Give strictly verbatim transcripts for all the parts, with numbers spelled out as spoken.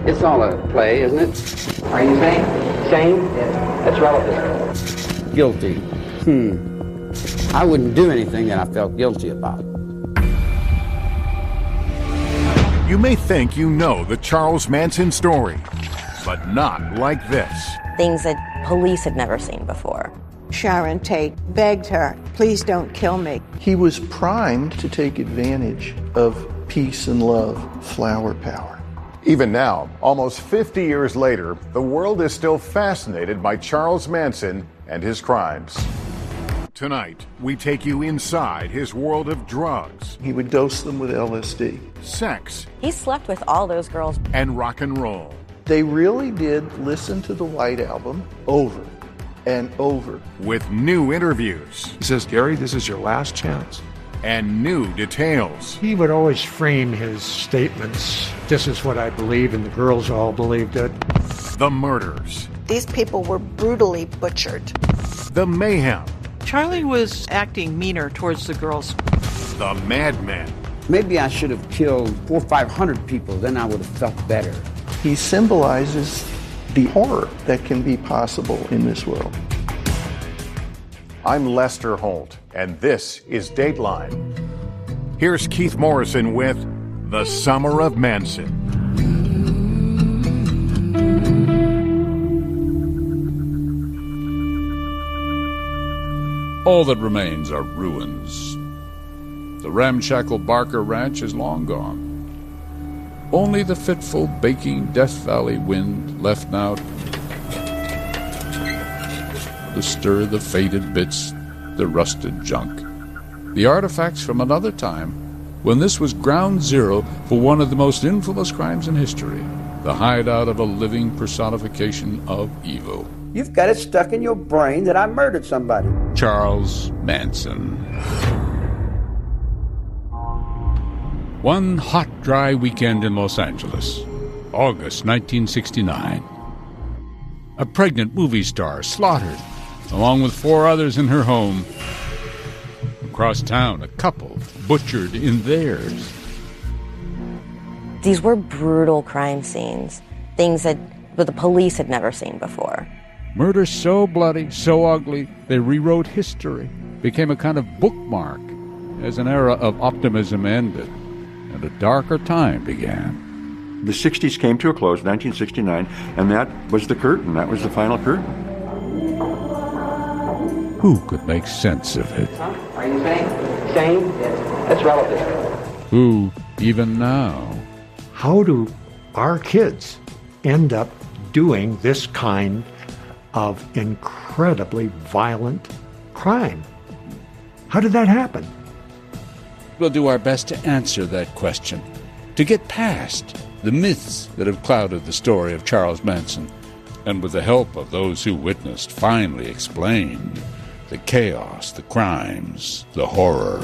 It's all a play, isn't it? Are you sane? Sane? Yes. That's relative. Guilty. Hmm. I wouldn't do anything that I felt guilty about. You may think you know the Charles Manson story, but not like this. Things that police had never seen before. Sharon Tate begged her, please don't kill me. He was primed to take advantage of peace and love, flower power. Even now, almost fifty years later, the world is still fascinated by Charles Manson and his crimes. Tonight, we take you inside his world of drugs. He would dose them with L S D. Sex. He slept with all those girls. And rock and roll. They really did listen to the White Album over and over. With new interviews. He says, Gary, this is your last chance. And new details. He would always frame his statements, this is what I believe, and the girls all believed it. The murders. These people were brutally butchered. The mayhem. Charlie was acting meaner towards the girls. The madmen. Maybe I should have killed four or five hundred people, then I would have felt better. He symbolizes the horror that can be possible in this world. I'm Lester Holt, and this is Dateline. Here's Keith Morrison with The Summer of Manson. All that remains are ruins. The ramshackle Barker Ranch is long gone. Only the fitful, baking Death Valley wind left now to stir the faded bits, the rusted junk. The artifacts from another time when this was ground zero for one of the most infamous crimes in history, the hideout of a living personification of evil. You've got it stuck in your brain that I murdered somebody. Charles Manson. One hot, dry weekend in Los Angeles, August nineteen sixty-nine. A pregnant movie star slaughtered, along with four others in her home. Across town, a couple butchered in theirs. These were brutal crime scenes, things that the police had never seen before. Murder so bloody, so ugly, they rewrote history, became a kind of bookmark as an era of optimism ended and a darker time began. The sixties came to a close, nineteen sixty-nine, and that was the curtain. That was the final curtain. Who could make sense of it? Huh? Are you sane? Sane? Yes. That's relative. Who, even now? How do our kids end up doing this kind of incredibly violent crime? How did that happen? We'll do our best to answer that question, to get past the myths that have clouded the story of Charles Manson, and with the help of those who witnessed, finally explain the chaos, the crimes, the horror.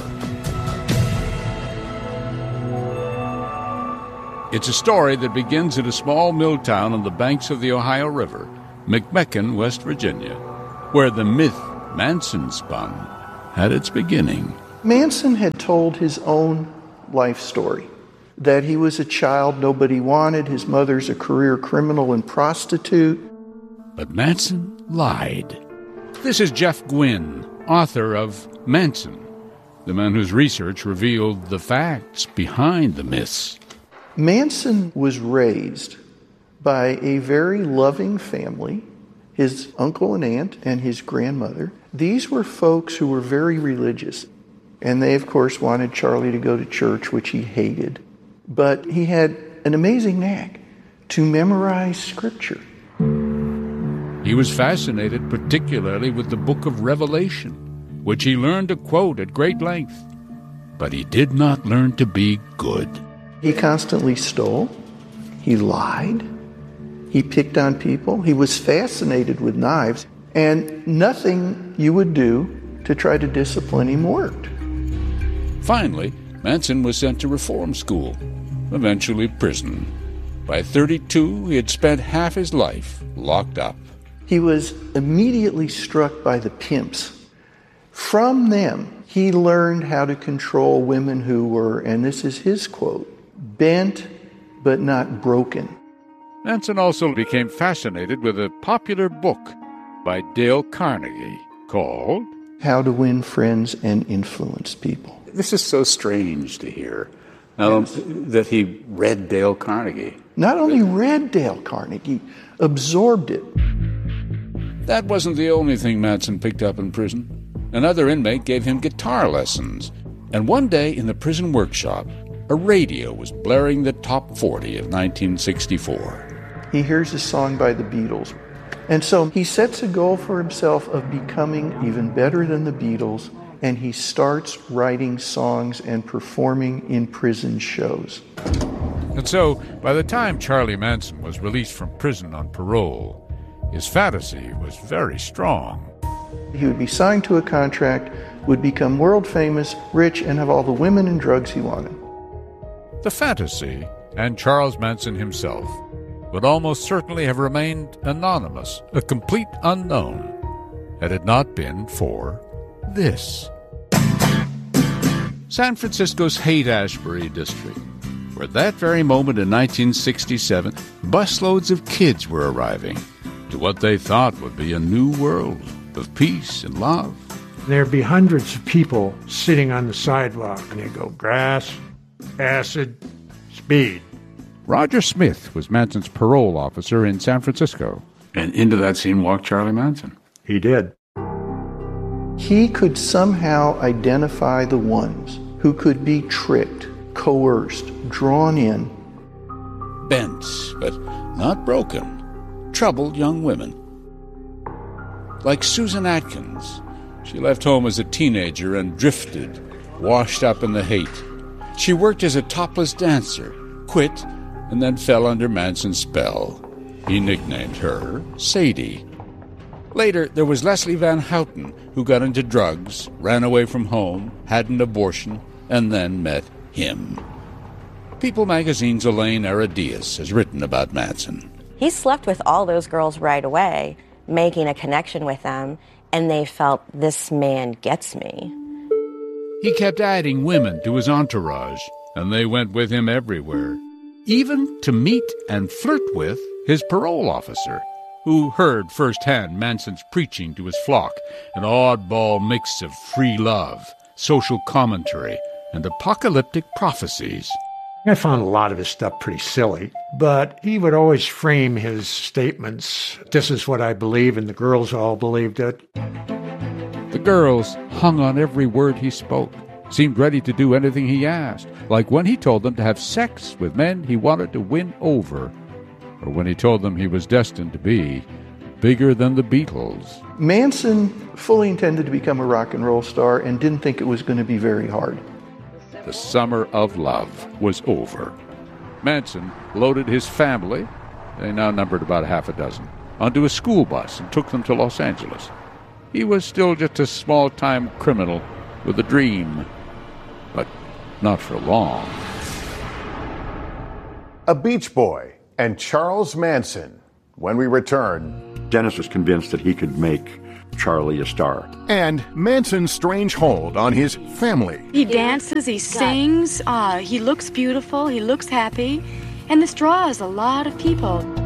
It's a story that begins in a small mill town on the banks of the Ohio River, McMecken, West Virginia, where the myth Manson spun had its beginning. Manson had told his own life story, that he was a child nobody wanted, his mother's a career criminal and prostitute. But Manson lied. This is Jeff Gwynne, author of Manson, the man whose research revealed the facts behind the myths. Manson was raised by a very loving family, his uncle and aunt and his grandmother. These were folks who were very religious, and they, of course, wanted Charlie to go to church, which he hated. But he had an amazing knack to memorize Scripture. He was fascinated particularly with the book of Revelation, which he learned to quote at great length. But he did not learn to be good. He constantly stole. He lied. He picked on people. He was fascinated with knives. And nothing you would do to try to discipline him worked. Finally, Manson was sent to reform school, eventually prison. By thirty-two, he had spent half his life locked up. He was immediately struck by the pimps. From them, he learned how to control women who were, and this is his quote, bent but not broken. Manson also became fascinated with a popular book by Dale Carnegie called How to Win Friends and Influence People. This is so strange to hear, um, yes. that he read Dale Carnegie. Not only read Dale Carnegie, absorbed it. That wasn't the only thing Manson picked up in prison. Another inmate gave him guitar lessons. And one day in the prison workshop, a radio was blaring the top forty of nineteen sixty-four. He hears a song by the Beatles. And so he sets a goal for himself of becoming even better than the Beatles, and he starts writing songs and performing in prison shows. And so, by the time Charlie Manson was released from prison on parole, his fantasy was very strong. He would be signed to a contract, would become world famous, rich, and have all the women and drugs he wanted. The fantasy, and Charles Manson himself, would almost certainly have remained anonymous, a complete unknown, had it not been for this. San Francisco's Haight-Ashbury district, where that very moment in nineteen sixty-seven, busloads of kids were arriving to what they thought would be a new world of peace and love. There'd be hundreds of people sitting on the sidewalk, and they'd go, grass, acid, speed. Roger Smith was Manson's parole officer in San Francisco. And into that scene walked Charlie Manson. He did. He could somehow identify the ones who could be tricked, coerced, drawn in. Bent, but not broken. Troubled young women. Like Susan Atkins, she left home as a teenager and drifted, washed up in the hate. She worked as a topless dancer, quit, and then fell under Manson's spell. He nicknamed her Sadie. Later, there was Leslie Van Houten, who got into drugs, ran away from home, had an abortion, and then met him. People magazine's Elaine Aradias has written about Manson. He slept with all those girls right away, making a connection with them, and they felt, this man gets me. He kept adding women to his entourage, and they went with him everywhere, even to meet and flirt with his parole officer, who heard firsthand Manson's preaching to his flock, an oddball mix of free love, social commentary, and apocalyptic prophecies. I found a lot of his stuff pretty silly, but he would always frame his statements, this is what I believe, and the girls all believed it. The girls hung on every word he spoke, seemed ready to do anything he asked, like when he told them to have sex with men he wanted to win over, or when he told them he was destined to be bigger than the Beatles. Manson fully intended to become a rock and roll star and didn't think it was going to be very hard. The summer of love was over. Manson loaded his family, they now numbered about half a dozen, onto a school bus and took them to Los Angeles. He was still just a small-time criminal with a dream, but not for long. A Beach Boy and Charles Manson. When we return, Dennis was convinced that he could make Charlie a star. And Manson's strange hold on his family. He dances, he sings, uh, he looks beautiful, he looks happy, and this draws a lot of people.